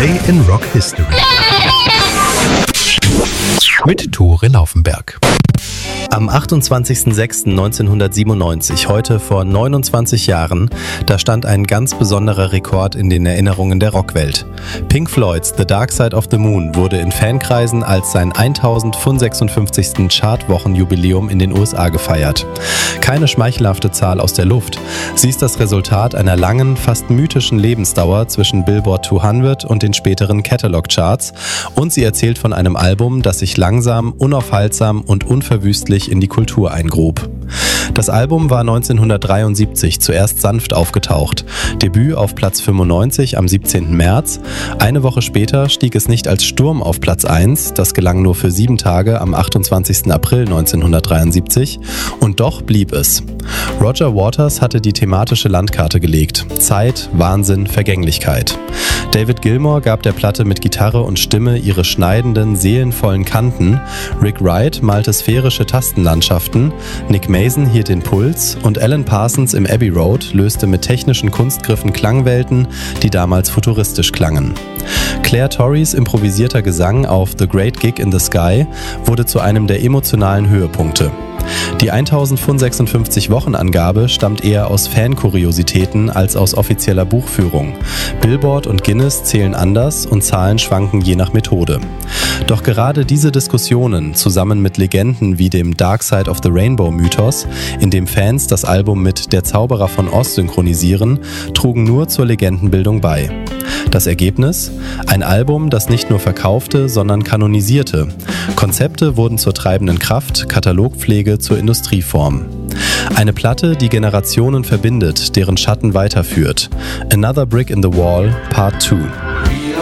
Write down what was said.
Today in Rock History mit Tore Laufenberg. Am 28.06.1997, heute vor 29 Jahren, da stand ein ganz besonderer Rekord in den Erinnerungen der Rockwelt. Pink Floyds The Dark Side of the Moon wurde in Fankreisen als sein 1056. Chartwochenjubiläum in den USA gefeiert. Keine schmeichelhafte Zahl aus der Luft. Sie ist das Resultat einer langen, fast mythischen Lebensdauer zwischen Billboard 200 und den späteren Catalog-Charts und sie erzählt von einem Album, das sich langsam, unaufhaltsam und unverwüstlich in die Kultur eingrub. Das Album war 1973 zuerst sanft aufgetaucht. Debüt auf Platz 95 am 17. März. Eine Woche später stieg es nicht als Sturm auf Platz 1, das gelang nur für 7 Tage am 28. April 1973. Und doch blieb es. Roger Waters hatte die thematische Landkarte gelegt. Zeit, Wahnsinn, Vergänglichkeit. David Gilmour gab der Platte mit Gitarre und Stimme ihre schneidenden, seelenvollen Kanten. Rick Wright malte sphärische Tastenlandschaften. Nick Mason hielt den Puls und Alan Parsons im Abbey Road löste mit technischen Kunstgriffen Klangwelten, die damals futuristisch klangen. Claire Torreys improvisierter Gesang auf The Great Gig in the Sky wurde zu einem der emotionalen Höhepunkte. Die 1056 Wochenangabe stammt eher aus Fankuriositäten als aus offizieller Buchführung. Billboard und Guinness zählen anders und Zahlen schwanken je nach Methode. Doch gerade diese Diskussionen, zusammen mit Legenden wie dem Dark Side of the Rainbow Mythos, in dem Fans das Album mit Der Zauberer von Oz synchronisieren, trugen nur zur Legendenbildung bei. Das Ergebnis? Ein Album, das nicht nur verkaufte, sondern kanonisierte. Konzepte wurden zur treibenden Kraft, Katalogpflege zur Industrieform. Eine Platte, die Generationen verbindet, deren Schatten weiterführt. Another Brick in the Wall, Part 2.